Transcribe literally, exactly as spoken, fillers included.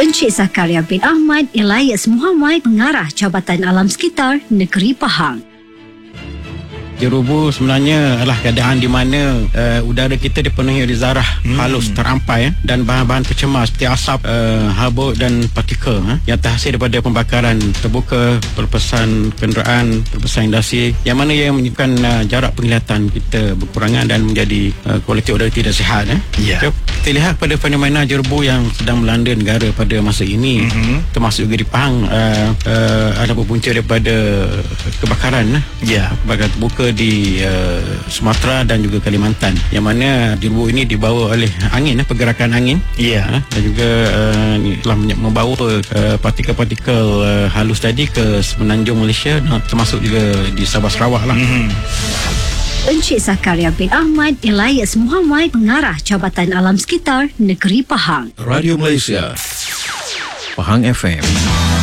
Encik Zakaria bin Ahmad Elias Muhammad, Pengarah Jabatan Alam Sekitar Negeri Pahang. Jerubu sebenarnya adalah keadaan di mana uh, udara kita dipenuhi oleh zarah hmm. halus terampai eh, dan bahan-bahan tercemar seperti asap, uh, habuk dan partikel eh, yang terhasil daripada pembakaran terbuka, pelepasan kenderaan, pelepasan industri, yang mana yang menyebabkan uh, jarak penglihatan kita berkurangan dan menjadi uh, kualiti udara tidak sihat. Eh. Yeah. So, kita lihat pada fenomena jerubu yang sedang melanda negara pada masa ini, mm-hmm. termasuk juga di Pahang, uh, uh, ada berpunca daripada kebakaran. Eh. Ya. Yeah. Kebakaran terbuka di uh, Sumatera dan juga Kalimantan, yang mana jerubu ini dibawa oleh angin, pergerakan angin, ya, yeah. dan juga uh, telah membawa uh, partikel-partikel uh, halus tadi ke semenanjung Malaysia, termasuk juga di Sabah Sarawak lah. Mm-hmm. Encik Zakaria bin Ahmad Elias Muhammad, Pengarah Jabatan Alam Sekitar Negeri Pahang. Radio Malaysia, Pahang F M.